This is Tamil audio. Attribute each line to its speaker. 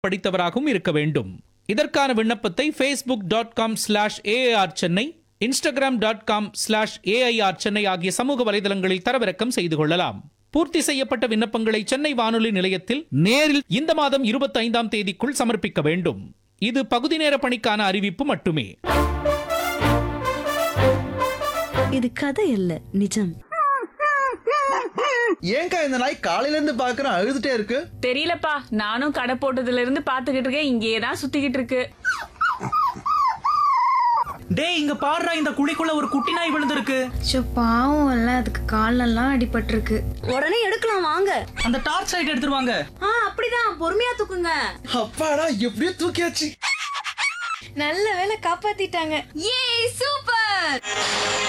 Speaker 1: படித்தவராகவும் இருக்க வேண்டும். இதற்கான விண்ணப்பத்தை facebook.com/AIR சென்னை, instagram.com/AIR சென்னை ஆகிய சமூக வலைதளங்களில் தரவிறக்கம் செய்து கொள்ளலாம். பூர்த்தி செய்யப்பட்ட விண்ணப்பங்களை சென்னை வானொலி நிலையத்தில் நேரில் இந்த மாதம் 25ஆம் தேதிக்குள் சமர்ப்பிக்க வேண்டும். இது பகுதி நேர பணிக்கான அறிவிப்பு மட்டுமே.
Speaker 2: இது கதை இல்ல, நிஜம்.
Speaker 3: ஏங்கா இந்த நாய் காலையில இருந்து பாக்குறேன் அழுதுட்டே இருக்கு?
Speaker 4: தெரியலப்பா, நானும் கடை போட்டதுல இருந்து பாத்துக்கிட்டு இருக்கேன். இங்கேதான் சுத்திக்கிட்டு இருக்கு.
Speaker 5: டேய், இங்க பாருடா, இந்த குழிக்குள்ள ஒரு குட்டி நாய் விழுந்திருக்கு.
Speaker 6: பாவம் இல்ல, அதுக்கு காலெல்லாம் அடிபட்டிருக்கு.
Speaker 2: உடனே எடுக்கலாம் வாங்க.
Speaker 5: அந்த டார்ச் லைட் எடுத்துருவாங்க.
Speaker 2: அப்படிதான், பொறுமையா தூக்குங்க.
Speaker 3: அப்பாடா, எப்படியோ தூக்கியாச்சு.
Speaker 6: நல்ல வேளை காப்பாத்திட்டாங்க.
Speaker 2: ஏ சூப்பர்.